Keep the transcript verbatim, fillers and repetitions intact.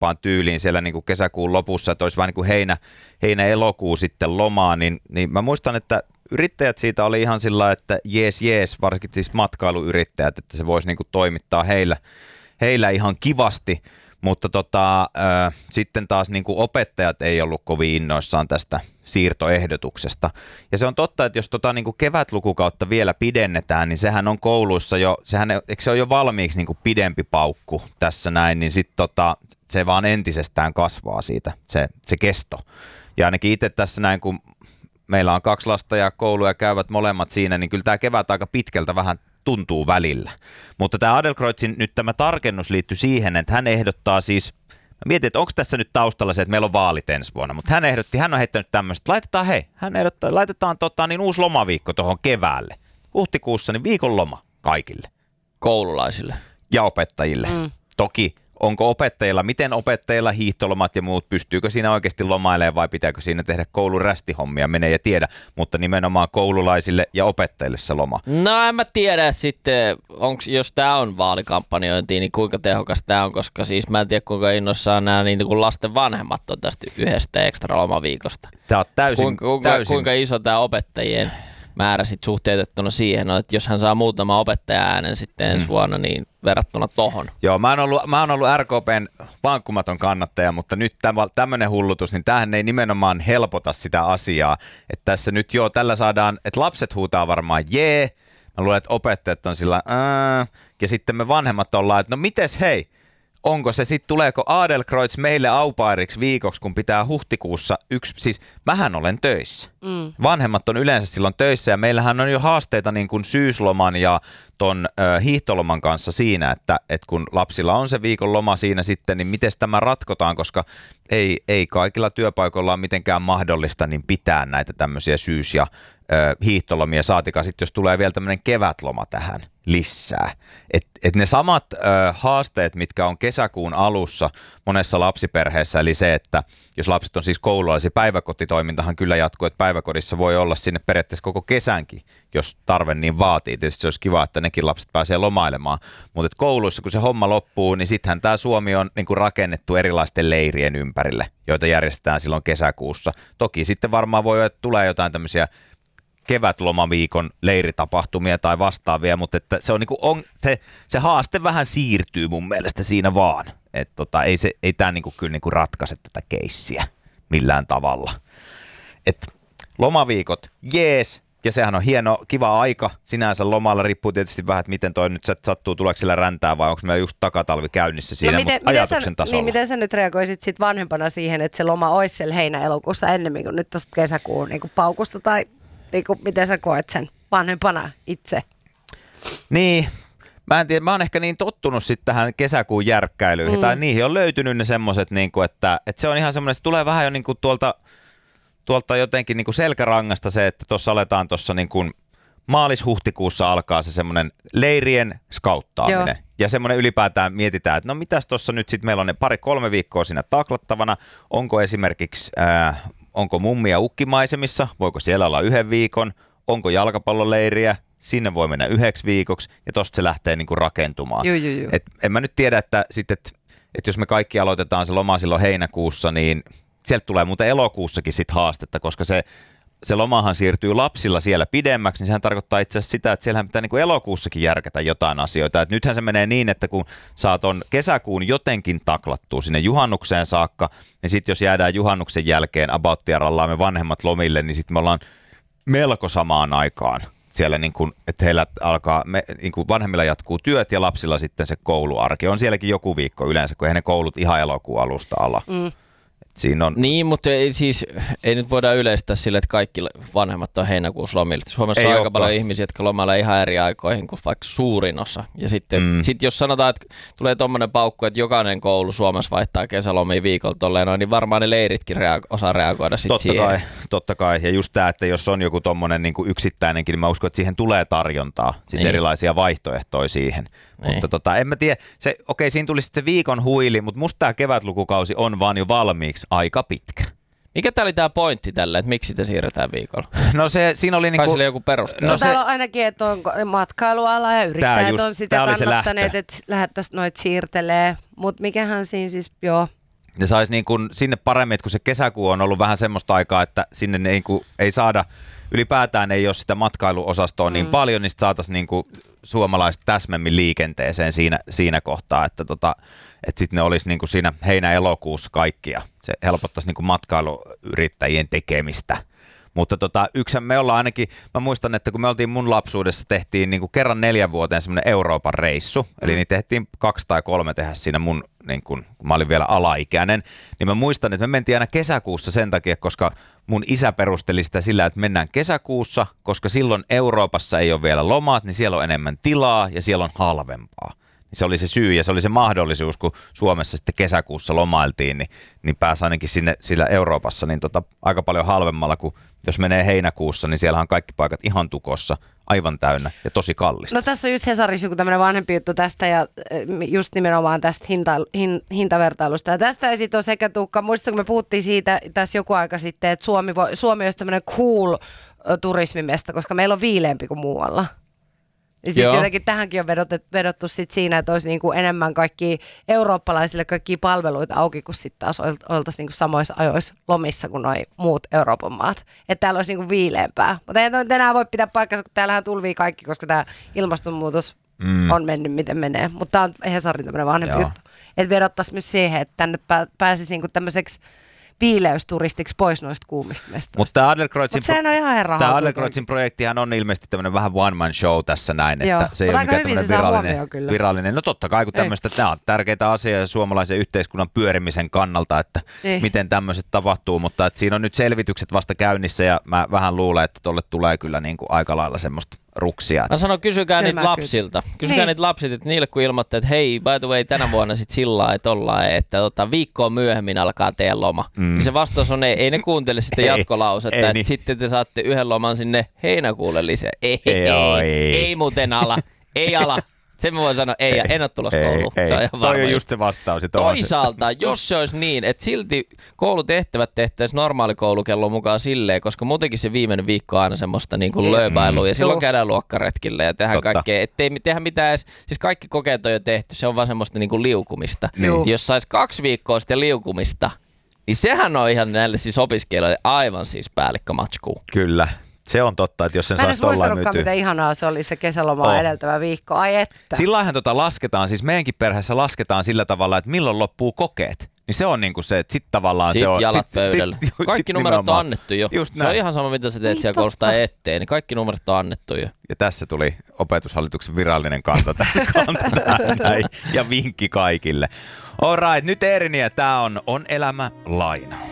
Eurooppaan tyyliin siellä niin kuin kesäkuun lopussa, että olisi vähän niin kuin heinä, heinä-elokuu sitten lomaa, niin, niin mä muistan, että yrittäjät siitä oli ihan sillä, että jees jees, varsinkin siis matkailuyrittäjät, että se voisi niin kuin toimittaa heillä, heillä ihan kivasti. Mutta tota, äh, sitten taas niin kuin opettajat ei ollut kovin innoissaan tästä siirtoehdotuksesta. Ja se on totta, että jos tota niin kuin kevätlukukautta vielä pidennetään, niin sehän on kouluissa jo, sehän, eikö se ole jo valmiiksi niin kuin pidempi paukku tässä näin, niin sitten tota, se vaan entisestään kasvaa siitä, se, se kesto. Ja ainakin itse tässä näin, kun meillä on kaksi lasta ja kouluja käyvät molemmat siinä, niin kyllä tämä kevät aika pitkältä vähän tuntuu välillä. Mutta tämä Adlercreutzin nyt tämä tarkennus liittyy siihen, että hän ehdottaa siis, mä mietin, että onko tässä nyt taustalla se, että meillä on vaalit ensi vuonna, mutta hän ehdotti, hän on heittänyt tämmöistä, että laitetaan hei, hän ehdottaa, laitetaan tota, niin uusi lomaviikko tuohon keväälle. Huhtikuussa niin viikon loma kaikille. Koululaisille. Ja opettajille. Mm. Toki. Onko opettajilla, miten opettajilla hiihtolomat ja muut, pystyykö siinä oikeasti lomailemaan vai pitääkö siinä tehdä koulun rästihommia, menee ja tiedä, mutta nimenomaan koululaisille ja opettajille se loma. No en mä tiedä sitten, onks, jos tää on vaalikampanjointia, niin kuinka tehokas tää on, koska siis mä en tiedä kuinka innoissaan nämä niin kuin lasten vanhemmat on tästä yhdestä ekstra lomaviikosta. Tää on täysin, kuinka, kuinka, täysin. kuinka iso tää opettajien määrä sit suhteutettuna siihen, no, että jos hän saa muutama opettaja-äänen sitten ensi mm. vuonna, niin verrattuna tohon. Joo, mä oon ollut, mä oon ollut R K P:n vankkumaton kannattaja, mutta nyt tämmöinen hullutus, niin tämähän ei nimenomaan helpota sitä asiaa. Että tässä nyt joo, tällä saadaan, että lapset huutaa varmaan jee, mä luulen, että opettajat on sillä ää, ja sitten me vanhemmat ollaan, että no mites hei, onko se sitten, tuleeko Adlercreutz meille aupairiksi viikoksi, kun pitää huhtikuussa yksi, siis mähän olen töissä. Mm. Vanhemmat on yleensä silloin töissä ja meillähän on jo haasteita niin kuin syysloman ja ton ö, hiihtoloman kanssa siinä, että et kun lapsilla on se viikon loma siinä sitten, niin miten tämä ratkotaan, koska ei, ei kaikilla työpaikoilla ole mitenkään mahdollista niin pitää näitä tämmöisiä syys- ja ö, hiihtolomia, saatikaan sitten, jos tulee vielä tämmöinen kevätloma tähän lisää. Et, et ne samat ö, haasteet, mitkä on kesäkuun alussa monessa lapsiperheessä, eli se, että jos lapset on siis koululaisia, päiväkotitoimintahan kyllä jatkuu, että päiväkodissa voi olla sinne periaatteessa koko kesänkin, jos tarve niin vaatii. Tietysti se olisi kiva, että nekin lapset pääsee lomailemaan, mutta kouluissa, kun se homma loppuu, niin sittenhän tämä Suomi on niin kuin rakennettu erilaisten leirien ympärille, joita järjestetään silloin kesäkuussa. Toki sitten varmaan voi olla, että tulee jotain tämmöisiä kevätlomaviikon leiritapahtumia tai vastaavia, mutta että se, on niinku on, se, se haaste vähän siirtyy mun mielestä siinä vaan. Että tota, ei, se, ei tämä niinku kyllä niinku ratkaise tätä keissiä millään tavalla. Et lomaviikot, jees, ja sehän on hieno, kiva aika sinänsä lomalla, riippuu tietysti vähän, että miten toi nyt sattuu, tuleeko sillä räntää vai onko meillä just takatalvi käynnissä siinä, no miten, mutta ajatuksen miten sä, tasolla. Niin miten sä nyt reagoisit sit vanhempana siihen, että se loma olisi siellä heinä-elokuussa ennemmin kuin nyt tuosta kesäkuun niin kuin paukusta tai niin kuin, miten sä koet sen vanhempana itse? Niin, mä en tiedä, mä oon ehkä niin tottunut sitten tähän kesäkuun järkkäilyihin, mm. tai niihin on löytynyt ne semmoiset, niin kuin, että, että se on ihan semmoinen, se tulee vähän jo niin kuin tuolta, tuolta jotenkin niin kuin selkärangasta se, että tuossa aletaan tuossa niin kuin maalis-huhtikuussa alkaa se semmoinen leirien skauttaaminen. Joo. Ja semmoinen ylipäätään mietitään, että no mitäs tuossa nyt sitten meillä on ne pari-kolme viikkoa siinä taklattavana, onko esimerkiksi ää, onko mummia ukkimaisemissa, voiko siellä olla yhden viikon, onko jalkapalloleiriä, sinne voi mennä yhdeksi viikoksi ja tosta se lähtee niinku rakentumaan. Joo, joo, joo. Et en mä nyt tiedä, että, sit, et, et jos me kaikki aloitetaan se loma silloin heinäkuussa, niin sieltä tulee muuten elokuussakin sit haastetta, koska se, se lomahan siirtyy lapsilla siellä pidemmäksi, niin sehän tarkoittaa itse asiassa sitä, että siellähän pitää niinku elokuussakin järkätä jotain asioita. Et nythän se menee niin, että kun saat on kesäkuun jotenkin taklattua sinne juhannukseen saakka, niin sitten jos jäädään juhannuksen jälkeen abouttia rallaamme vanhemmat lomille, niin sitten me ollaan melko samaan aikaan siellä, niin kun, että heillä alkaa, me, niin kun vanhemmilla jatkuu työt ja lapsilla sitten se kouluarki. On sielläkin joku viikko yleensä, kun eihän ne koulut ihan elokuun alusta ala. Mm. Siinä on... Niin, mutta ei, siis, ei nyt voida yleistää sille, että kaikki vanhemmat on heinäkuussa lomilla. Suomessa ei on aika olekaan paljon ihmisiä, jotka lomailee ihan eri aikoihin kuin vaikka suurin osa. Ja sitten mm. sit jos sanotaan, että tulee tommonen paukku, että jokainen koulu Suomessa vaihtaa kesälomia viikolla tolleen, niin varmaan ne leiritkin rea- osaa reagoida sitten totta siihen. Kai, totta kai. Ja just tämä, että jos on joku tommonen niin kuin yksittäinenkin, niin mä uskon, että siihen tulee tarjontaa. Siis niin. Erilaisia vaihtoehtoja siihen. Niin. Mutta tota, en mä tiedä, se, okei, siinä tuli sitten se viikon huili, mutta musta tämä kevätlukukausi on vaan jo valmiiksi aika pitkä. Mikä tää oli tää pointti tällä, että miksi sitä siirretään viikolla? No se, siinä oli niinku... Kai sille joku peruste. No, no se... Täällä on ainakin, että on matkailuala ja yrittäjät just, on sitä kannattaneet, että lähdettäisiin noita siirtelee. Mutta mikähän siinä siis, joo, ne sais niin kuin sinne paremmin, että kun se kesäkuu on ollut vähän semmoista aikaa, että sinne niin kuin ei saada, ylipäätään ei ole sitä matkailuosastoa mm. niin paljon, niin sitten saataisiin niin kuin suomalaiset täsmemmin liikenteeseen siinä, siinä kohtaa, että tota, että sitten ne olisi niin kuin siinä heinä-elokuussa kaikkia. Se helpottaisi niin kuin matkailuyrittäjien tekemistä. Mutta tota, yksi me ollaan ainakin, mä muistan, että kun me oltiin mun lapsuudessa, tehtiin niin kuin kerran neljän vuoteen semmoinen Euroopan reissu, eli niin tehtiin kaksi tai kolme tehdä siinä mun, niin kun, kun mä olin vielä alaikäinen, niin mä muistan, että me mentiin aina kesäkuussa sen takia, koska mun isä perusteli sitä sillä, että mennään kesäkuussa, koska silloin Euroopassa ei ole vielä lomat, niin siellä on enemmän tilaa ja siellä on halvempaa. Se oli se syy ja se oli se mahdollisuus, kun Suomessa sitten kesäkuussa lomailtiin, niin, niin pääsi ainakin sinne sillä Euroopassa niin tota, aika paljon halvemmalla, kuin jos menee heinäkuussa, niin siellä on kaikki paikat ihan tukossa, aivan täynnä ja tosi kallista. No tässä on just Hesarissa joku tämmöinen vanhempi juttu tästä ja just nimenomaan tästä hinta, hin, hintavertailusta. Ja tästä ei sitten ole sekä Tuukka, muistatko me puhuttiin siitä tässä joku aika sitten, että Suomi, voi, Suomi olisi tämmöinen cool turismimesta, koska meillä on viileämpi kuin muualla. Ja sitten jotenkin tähänkin on vedottu, vedottu sit siinä, että olisi niinku enemmän kaikki eurooppalaisille kaikkia palveluita auki, kun sitten taas oltaisiin niinku samoissa ajoissa lomissa kuin noi muut Euroopan maat. Että täällä olisi niinku viileämpää. Mutta ei enää voi pitää paikkansa, kun täällähän tulvii kaikki, koska tämä ilmastonmuutos mm. on mennyt miten menee. Mutta tämä on Hesarin tämmöinen vanhempi juttu. Että vedottaisiin myös siihen, että tänne pääsisi niinku tämmöiseksi viileysturistiksi pois noista kuumista mestoista. Mutta tämä Adlercreutzin, pro- tämä Adlercreutzin projektihan on ilmeisesti tämmöinen vähän one man show tässä näin, Joo. että se ei ole mikään tämmöinen virallinen, virallinen. No totta kai, kun tämmöistä, että nämä on tärkeitä asioita suomalaisen yhteiskunnan pyörimisen kannalta, että ei. miten tämmöiset tapahtuu, mutta että siinä on nyt selvitykset vasta käynnissä ja mä vähän luulen, että tuolle tulee kyllä niin kuin aika lailla semmoista ruksia. Mä sanon, kysykää niitä lapsilta. Kysykää niin. niitä lapsilta, että niille kun ilmoittaa, että hei, by the way, tänä vuonna sit sillä että ollaan, että tota, viikkoa myöhemmin alkaa teidän loma. Mm. Niin se vastaus on, ei, ei ne kuuntele sitten jatkolausetta, että niin. sitten te saatte yhden loman sinne heinäkuulle lisää. Ei, ei, ei, ei, ei muuten ala, ei ala. Sen mä voin sanoa, ei, ja en ole tulossa kouluun. Ei, se on ihan toi on just se vastaus. Toisaalta, jos se olisi niin, että silti koulutehtävät tehtäisiin normaalikoulukellon mukaan silleen, koska muutenkin se viimeinen viikko on aina semmoista niin kuin lööbailua, ja silloin käydään luokkaretkille ja tehdään Totta. kaikkea. Ettei tehdä mitään edes, siis kaikki kokeet on jo tehty, se on vaan semmoista niin kuin liukumista. Niin. Jos saisi kaksi viikkoa sitten liukumista, niin sehän on ihan näille siis opiskelijoille aivan siis päällikkömatskuu. Kyllä. Se on totta, että jos sen saisi tollain myytyä. Mä en edes muistanutkaan, miten ihanaa se oli se kesälomaa oh. edeltävä viikko. Ai että. Sillähän tota lasketaan, siis meidänkin perheessä lasketaan sillä tavalla, että milloin loppuu kokeet. Niin se on niinku se, että sit tavallaan sit se on... jalat sit, pöydällä. Sit, kaikki sit numerot nimenomaan. on annettu jo. Just se näin. On ihan sama, mitä sä teet niin, siellä koulussa tai eteen, niin kaikki numerot on annettu jo. Ja tässä tuli opetushallituksen virallinen kanta tähän näin, ja vinkki kaikille. All right, nyt Eerini ja tää on On elämä laina.